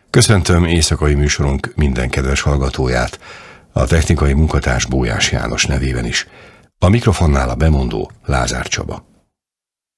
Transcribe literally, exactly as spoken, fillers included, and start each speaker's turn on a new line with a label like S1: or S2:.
S1: Köszöntöm éjszakai műsorunk minden kedves hallgatóját, a technikai munkatárs Bójás János nevében is. A mikrofonnál a bemondó Lázár Csaba.